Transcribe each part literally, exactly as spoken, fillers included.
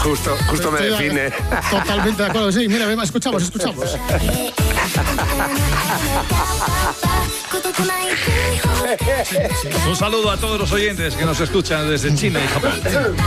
Justo, justo me define. Totalmente de acuerdo, sí. Mira, escuchamos, escuchamos. Un saludo a todos los oyentes que nos escuchan desde China y Japón.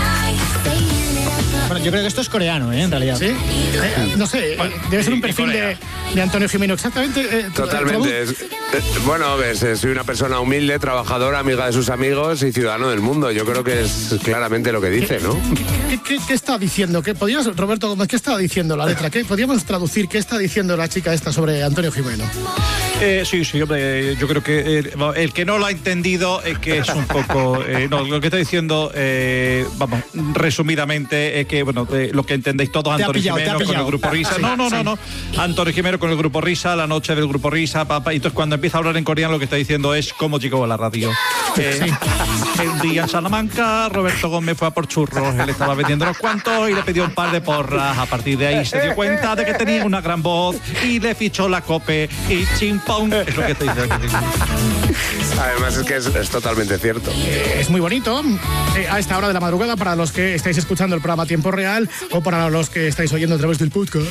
Bueno, yo creo que esto es coreano, ¿eh? En realidad. Sí. Eh, no sé, bueno, debe ser un perfil de, de Antonio Gimeno. Exactamente. Eh, Totalmente. Es, eh, bueno, ves, eh, soy una persona humilde, trabajadora, amiga de sus amigos y ciudadano del mundo. Yo creo que es claramente lo que dice, ¿no? ¿Qué, qué, qué está diciendo? ¿Qué podías, Roberto Gómez, qué estaba diciendo la letra? ¿Qué podíamos traducir? ¿Qué está diciendo la chica esta sobre Antonio Gimeno? Eh, sí, sí, hombre, yo creo que el, el que no lo ha entendido es que es un poco... Eh, no, lo que está diciendo, eh, vamos, resumidamente, es que, bueno, eh, lo que entendéis todos, Antonio pillado, Gimeno con el Grupo Risa. No, no, no, no. Antonio Gimeno con el Grupo Risa, la noche del Grupo Risa, papá. Y entonces cuando empieza a hablar en coreano, lo que está diciendo es cómo llegó a la radio. Eh, sí. Un día en Salamanca, Roberto Gómez fue a por churros, él estaba vendiendo unos cuantos y le pidió un par de porras. A partir de ahí se dio cuenta de que tenía una gran voz y le fichó la cope y chimpón. Es lo que te dice. Además es que es, es totalmente cierto. Eh, es muy bonito. Eh, a esta hora de la madrugada, para los que estáis escuchando el programa a tiempo real o para los que estáis oyendo a través del podcast.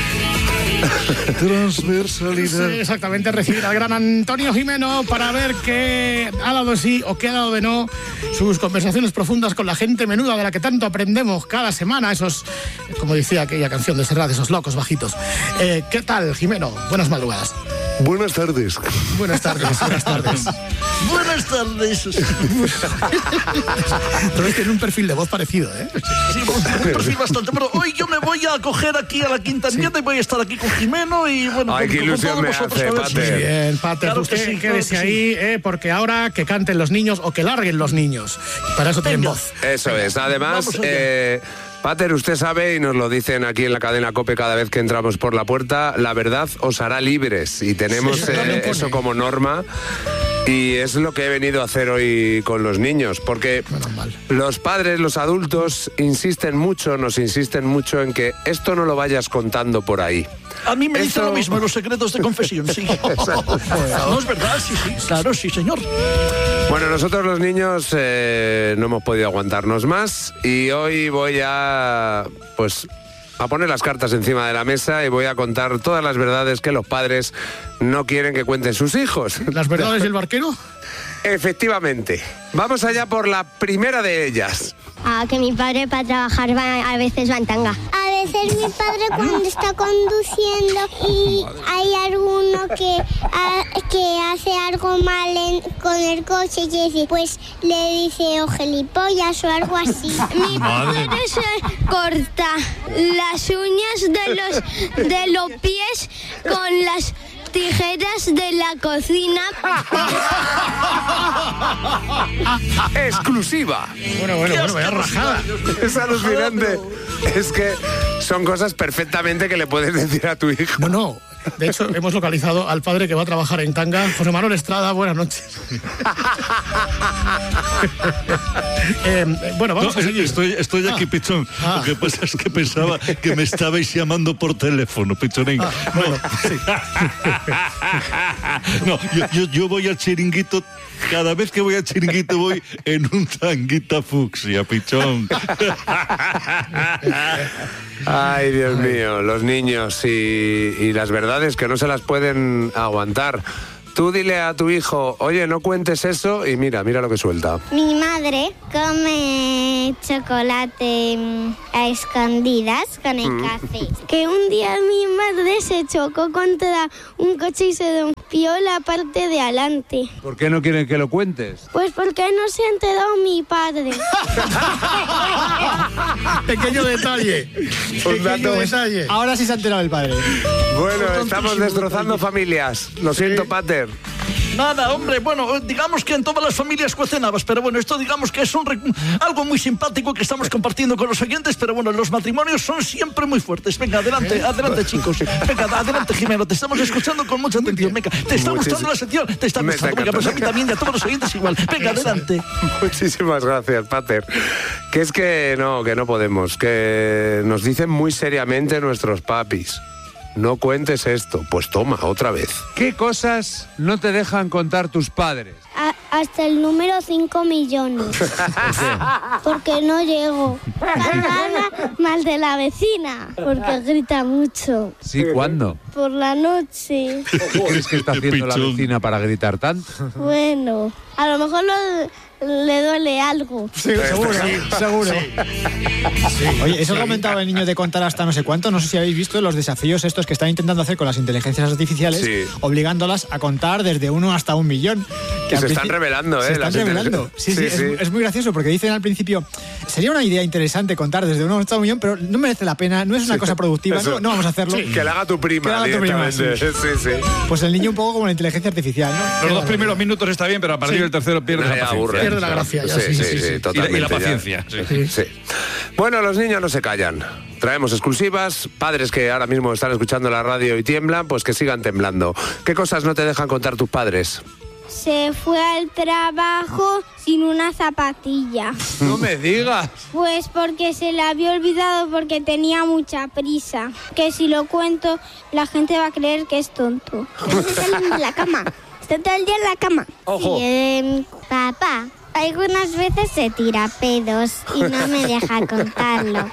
Transversalidad. Sí, exactamente, recibir al gran Antonio Gimeno para ver qué ha dado de sí o qué ha dado de no, sus conversaciones profundas con la gente menuda de la que tanto aprendemos cada semana, esos, como decía aquella canción de Serrat, esos locos bajitos. Eh, ¿Qué tal, Gimeno? Buenas madrugadas. Buenas tardes. Buenas tardes, buenas tardes. Buenas tardes. Todos tienen un perfil de voz parecido, ¿eh? Sí, un perfil bastante. Pero hoy yo me voy a coger aquí a la Quinta Enmienda y voy a estar aquí con Jimeno y bueno... Ay, con, qué ilusión me hace, Pater. Bien, Pater, Claro usted que sí, quédese claro que ahí, eh, porque ahora que canten los niños o que larguen los niños. Para eso tienen Venga. voz. Eso es. Además, Vamos allá. eh, Pater, usted sabe, y nos lo dicen aquí en la cadena COPE cada vez que entramos por la puerta, la verdad os hará libres. Y tenemos Sí, eso también eh, pone. eso como norma. Y es lo que he venido a hacer hoy con los niños, porque Bueno, mal. los padres, los adultos, insisten mucho, nos insisten mucho en que esto no lo vayas contando por ahí. A mí me Esto- dicen lo mismo en los secretos de confesión, sí. No es verdad, sí, sí, claro, sí, señor. Bueno, nosotros los niños eh, no hemos podido aguantarnos más y hoy voy a, pues, a poner las cartas encima de la mesa y voy a contar todas las verdades que los padres no quieren que cuenten sus hijos. ¿Las verdades del barquero? Efectivamente. Vamos allá por la primera de ellas. Ah, que mi padre para trabajar va, a veces va en tanga. A veces mi padre cuando está conduciendo y hay alguno que, a, que hace algo mal en, con el coche y dice, pues le dice o gilipollas o algo así. Mi padre se corta las uñas de los, de los pies con las tijeras de la cocina. Exclusiva. Bueno, bueno, bueno, vaya rajada. Es alucinante. Es que son cosas perfectamente que le puedes decir a tu hijo. No, no. De hecho, hemos localizado al padre que va a trabajar en tanga. José Manuel Estrada, buenas noches. eh, bueno, vamos No, a seguir. estoy, estoy aquí, Ah. Pichón. Ah. Lo que pasa es que pensaba que me estabais llamando por teléfono, Pichonín. Ah, bueno, sí. No, yo, yo, yo voy al chiringuito. Cada vez que voy al chiringuito voy en un tanguita fucsia, Pichón. Ay, Dios mío, los niños y, y las verdades que no se las pueden aguantar. Tú dile a tu hijo, oye, no cuentes eso y mira, mira lo que suelta. Mi madre come chocolate mm, a escondidas con el café. Que un día mi madre se chocó contra un coche y se rompió la parte de adelante. ¿Por qué no quieren que lo cuentes? Pues porque no se ha enterado mi padre. Pequeño detalle. Un dato. Pequeño detalle. Ahora sí se ha enterado el padre. Bueno, estamos destrozando familias. Lo siento, Pater. Nada, hombre, bueno, digamos que en todas las familias cuecen habas, pero bueno, esto digamos que es un re- algo muy simpático que estamos compartiendo con los oyentes, pero bueno, los matrimonios son siempre muy fuertes. Venga, adelante, adelante, chicos. Venga, adelante, Jimeno, te estamos escuchando con mucha atención. Venga, te está Muchísimo. gustando la sección, te está Me está gustando. Venga, pues a mí encantando. también y a todos los oyentes igual. Venga, adelante. Muchísimas gracias, Pater. Que es que no, que no podemos, que nos dicen muy seriamente nuestros papis. No cuentes esto. Pues toma, otra vez. ¿Qué cosas no te dejan contar tus padres? A, hasta el número cinco millones. Porque no llego. Cantaba mal de la vecina, porque grita mucho. ¿Sí? ¿Cuándo? Por la noche. ¿Qué crees que está haciendo la vecina para gritar tanto? Bueno, a lo mejor lo, le duele algo. Sí, seguro, seguro. Sí. Oye, eso comentaba el niño de contar hasta no sé cuánto. No sé si habéis visto los desafíos estos que están intentando hacer con las inteligencias artificiales, sí, obligándolas a contar desde uno hasta un millón. Que se están revelando, ¿eh? Se están revelando. Sí, sí, sí, es, sí. Es muy gracioso porque dicen al principio, sería una idea interesante contar desde uno hasta un millón, pero no merece la pena, no es una sí, cosa productiva, no, no vamos a hacerlo. Sí, que la haga tu prima. Que la haga tu prima, sí. Sí, sí. Pues el niño un poco como la inteligencia artificial, ¿no? Los dos primeros minutos está bien, pero a partir sí. del tercero pierde la paciencia. Pierde la gracia. Ya, sí, sí, sí, sí, sí, totalmente. Y la, y la paciencia. Sí. Sí. Sí. Bueno, los niños no se callan. Traemos exclusivas. Padres que ahora mismo están escuchando la radio y tiemblan, pues que sigan temblando. ¿Qué cosas no te dejan contar tus padres? Se fue al trabajo sin una zapatilla. No me digas. Pues porque se la había olvidado porque tenía mucha prisa. Que si lo cuento, la gente va a creer que es tonto. Está en la cama. Está todo el día en la cama. Ojo. Sí, eh, papá, algunas veces se tira pedos y no me deja contarlo.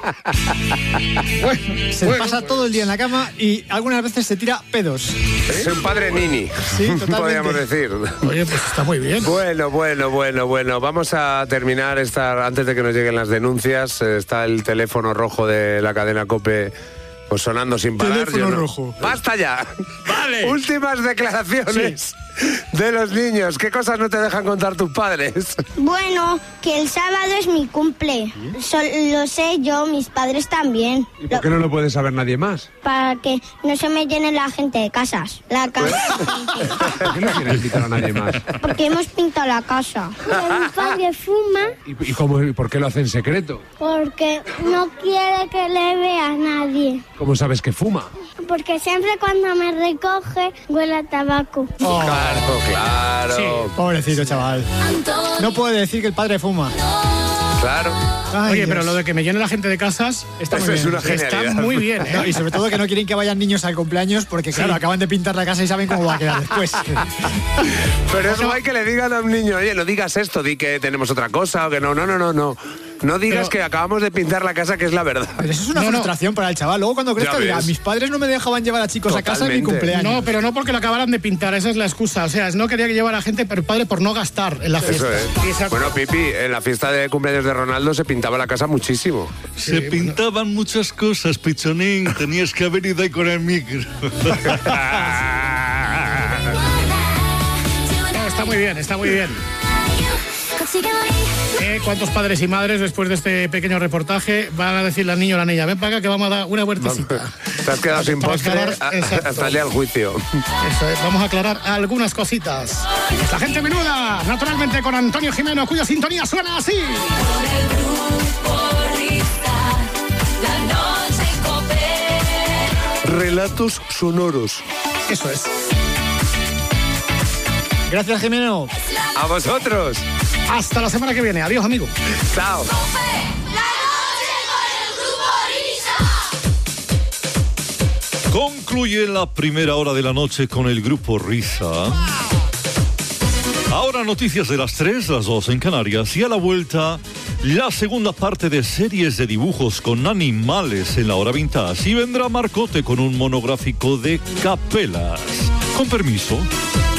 Bueno, se bueno. pasa todo el día en la cama y algunas veces se tira pedos. Es un padre nini, sí, totalmente. Podríamos decir. Oye, pues está muy bien. Bueno, bueno, bueno, bueno. Vamos a terminar esta, antes de que nos lleguen las denuncias. Está el teléfono rojo de la cadena COPE pues sonando sin parar. Teléfono no... rojo. ¡Basta ya! ¡Vale! Últimas declaraciones sí. de los niños. ¿Qué cosas no te dejan contar tus padres? Bueno, que el sábado es mi cumple. So, lo sé yo, mis padres también. ¿Y por qué no lo puede saber nadie más? Para que no se me llene la gente de casas. La casa. ¿Por qué no quieres invitar a nadie más? Porque hemos pintado la casa. Mi padre fuma. ¿Y, y cómo, por qué lo hace en secreto? Porque no quiere que le vea a nadie. ¿Cómo sabes que fuma? Porque siempre cuando me recoge huele a tabaco. Oh, claro, claro. Sí, pobrecito chaval. No puede decir que el padre fuma. Claro. Ay, Oye, Dios. Pero lo de que me llene la gente de casas está Eso muy es bien. Una genialidad. Está muy bien. ¿eh? No, y sobre todo que no quieren que vayan niños al cumpleaños porque, claro, sí. acaban de pintar la casa y saben cómo va a quedar después. Pero es guay que le digan a un niño, oye, no digas esto, di que tenemos otra cosa o que no, no, no, no, no. No digas pero, que acabamos de pintar la casa, que es la verdad. Pero eso es una no, frustración no. para el chaval. Luego cuando crezca dirá, mis padres no me dejaban llevar a chicos Totalmente. a casa en mi cumpleaños. No, pero no porque lo acabaran de pintar, esa es la excusa. O sea, no quería que llevara a gente, pero el padre por no gastar en la fiesta. Eso es. Bueno, Pipi, en la fiesta de cumpleaños de Ronaldo se pintaba la casa muchísimo. Se sí, pintaban bueno. muchas cosas, Pichonín. Tenías que haber ido ahí con el micro. No, está muy bien, está muy bien. Eh, ¿Cuántos padres y madres después de este pequeño reportaje van a decirle al niño o a la niña, ven para acá que vamos a dar una vueltecita? Te has quedado sin postre hasta el día del juicio. Eso es, vamos a aclarar algunas cositas. La gente menuda, naturalmente con Antonio Jimeno, cuya sintonía suena así. Relatos sonoros. Eso es. Gracias, Jimeno. A vosotros. Hasta la semana que viene. Adiós, amigo. Chao. Concluye la primera hora de la noche con el grupo Risa. Ahora noticias de las tres, las dos en Canarias, y a la vuelta la segunda parte de series de dibujos con animales en la hora vintage, y vendrá Marcote con un monográfico de capelas. Con permiso.